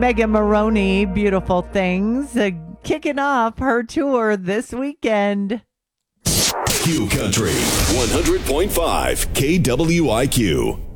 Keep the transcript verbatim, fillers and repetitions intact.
Megan Maroney, Beautiful Things, uh, kicking off her tour this weekend. Q Country one hundred point five K W I Q.